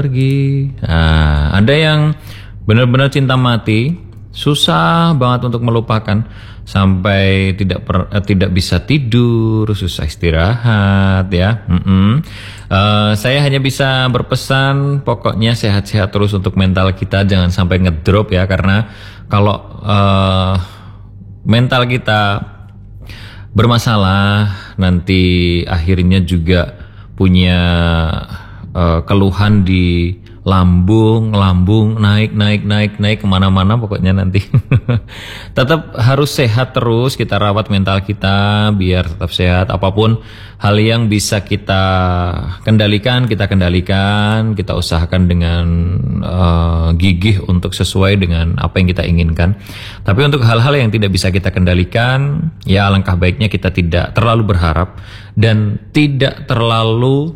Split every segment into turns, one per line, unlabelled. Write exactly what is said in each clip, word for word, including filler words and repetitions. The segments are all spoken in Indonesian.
pergi. Nah, ada yang benar-benar cinta mati, susah banget untuk melupakan, sampai tidak per, eh, tidak bisa tidur, susah istirahat ya. Mm-mm. Uh, saya hanya bisa berpesan, pokoknya sehat-sehat terus untuk mental kita, jangan sampai ngedrop ya, karena kalau uh, mental kita bermasalah, nanti akhirnya juga punya uh, keluhan di lambung, lambung naik, naik, naik, naik kemana-mana pokoknya nanti. Tetap harus sehat terus, kita rawat mental kita biar tetap sehat. Apapun hal yang bisa kita kendalikan, kita kendalikan, kita usahakan dengan uh, gigih untuk sesuai dengan apa yang kita inginkan. Tapi untuk hal-hal yang tidak bisa kita kendalikan, ya alangkah baiknya kita tidak terlalu berharap dan tidak terlalu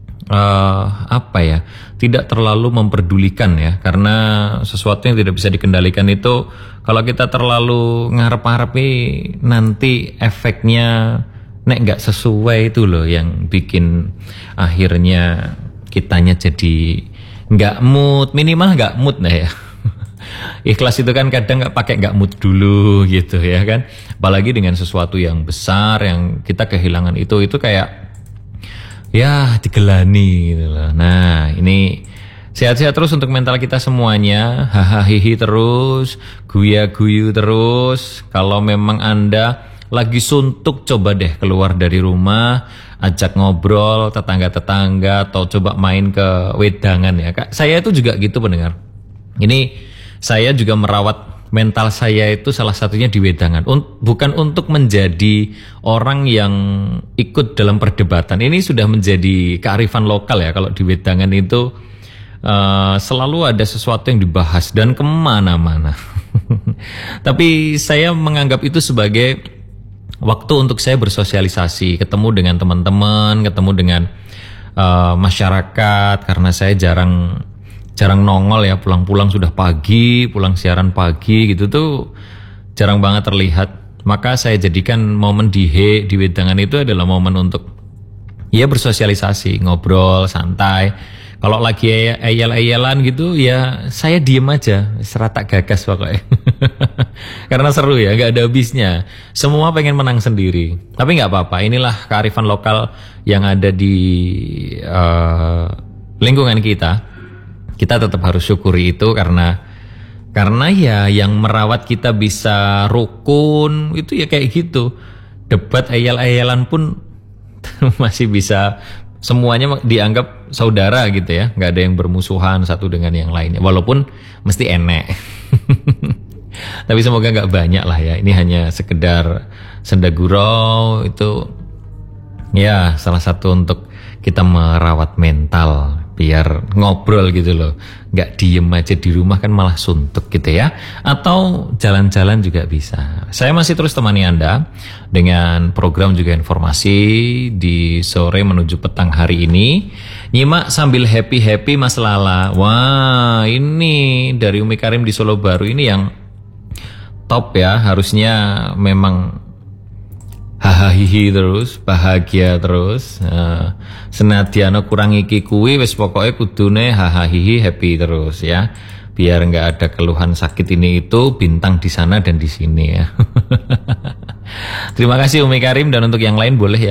Uh, apa ya, tidak terlalu memperdulikan ya, karena sesuatu yang tidak bisa dikendalikan itu kalau kita terlalu ngarep-ngarepi, nanti efeknya nek nggak sesuai itu loh yang bikin akhirnya kitanya jadi nggak mood, minimal nggak mood nah ya. Ikhlas itu kan kadang nggak pakai nggak mood dulu gitu ya kan, apalagi dengan sesuatu yang besar yang kita kehilangan itu itu kayak ya digelani gitu loh. Nah ini sehat-sehat terus untuk mental kita semuanya, hahaha terus, guya-guyu terus. Kalau memang Anda lagi suntuk, coba deh keluar dari rumah, ajak ngobrol tetangga-tetangga, atau coba main ke wedangan ya Kak. Saya itu juga gitu pendengar. Ini saya juga merawat mental saya itu salah satunya di wedangan. Un- bukan untuk menjadi orang yang ikut dalam perdebatan. Ini sudah menjadi kearifan lokal ya. Kalau di wedangan itu uh, selalu ada sesuatu yang dibahas dan kemana-mana. Tapi saya menganggap itu sebagai waktu untuk saya bersosialisasi, ketemu dengan teman-teman, ketemu dengan uh, masyarakat. Karena saya jarang jarang nongol ya, pulang-pulang sudah pagi, pulang siaran pagi gitu tuh jarang banget terlihat. Maka saya jadikan momen di he, di wedangan itu adalah momen untuk ya bersosialisasi, ngobrol, santai. Kalau lagi ayel-ayelan gitu ya saya diem aja, seratak gagas pokoknya. Karena seru ya, gak ada habisnya. Semua pengen menang sendiri. Tapi gak apa-apa, inilah kearifan lokal yang ada di uh, lingkungan kita. Kita tetap harus syukuri itu karena karena ya yang merawat kita bisa rukun itu ya kayak gitu. Debat ayel-ayelan pun masih bisa, semuanya dianggap saudara gitu ya, nggak ada yang bermusuhan satu dengan yang lainnya, walaupun mesti enek. Tapi semoga nggak banyak lah ya. Ini hanya sekedar senda gurau, itu ya salah satu untuk kita merawat mental biar ngobrol gitu loh, nggak diem aja di rumah kan malah suntuk gitu ya. Atau jalan-jalan juga bisa. Saya masih terus temani Anda dengan program juga informasi di sore menuju petang hari ini. Nyimak sambil happy-happy Mas Lala. Wah ini dari Umi Karim di Solo Baru ini yang top ya. Harusnya memang hahaha terus, bahagia terus. Uh, senadyan kurang iki kuwi wis pokoke kudune hahaha happy terus ya. Biar nggak ada keluhan sakit ini itu, bintang di sana dan di sini ya. Terima kasih Umi Karim, dan untuk yang lain boleh ya